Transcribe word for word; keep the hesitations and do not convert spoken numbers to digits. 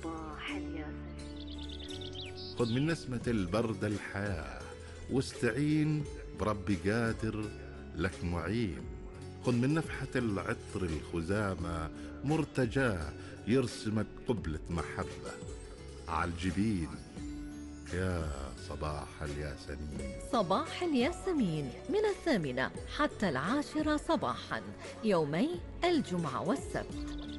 صباح الياسمين. خذ من نسمة البرد الحياة، واستعين بربي قادر لك معين. خذ من نفحة العطر الخزامة، مرتجاه يرسمك قبلة محبة عالجبين. يا صباح الياسمين. صباح الياسمين من الثامنة حتى العاشرة صباحا، يومي الجمعة والسبت.